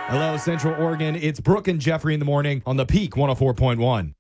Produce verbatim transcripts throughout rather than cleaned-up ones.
Hello, Central Oregon. It's Brooke and Jeffrey in the morning on the Peak one oh four point one.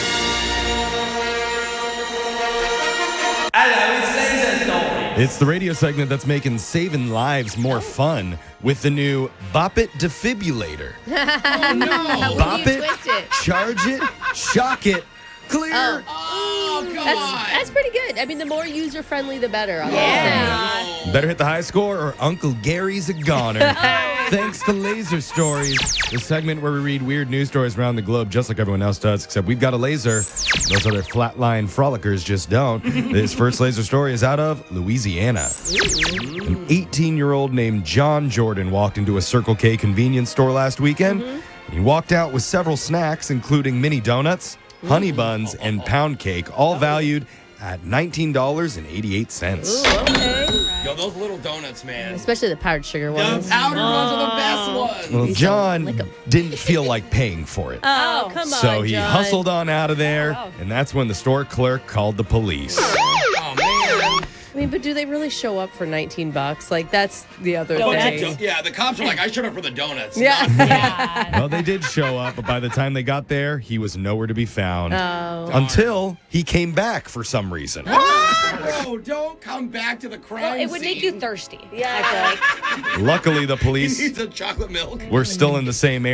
It's the radio segment that's making saving lives more fun with the new Bop It Defibrillator. Oh, no. Bop it, twist it? charge it, shock it, clear. Oh. Oh, come That's, on. that's pretty good. I mean, the more user-friendly, the better. On Yeah. those things. Better hit the high score or Uncle Gary's a goner. Thanks to Laser Stories, the segment where we read weird news stories around the globe just like everyone else does, except we've got a laser. Those other flatline frolickers just don't. This first laser story is out of Louisiana. An eighteen-year-old named John Jordan walked into a Circle K convenience store last weekend. Mm-hmm. He walked out with several snacks, including mini donuts, honey buns, and pound cake, all valued at nineteen dollars and eighty-eight cents. Ooh, okay. Yo, those little donuts, man. Especially the powdered sugar The ones. powdered ones are the best ones. Well, These John don't lick 'em. didn't feel like paying for it. Oh, come on, So he John. hustled on out of there, and that's when the store clerk called the police. Oh, man. I mean, but do they really show up for nineteen bucks? Like, that's the other Bunch of thing. do- yeah, the cops are like, I showed up for the donuts. Yeah. Well, they did show up, but by the time they got there, he was nowhere to be found. Oh. Until he came back for some reason. No, don't come back to the crime Well, it would scene. make you thirsty. Yeah. I feel like. Luckily, the He police needs a chocolate milk. were still in the same area.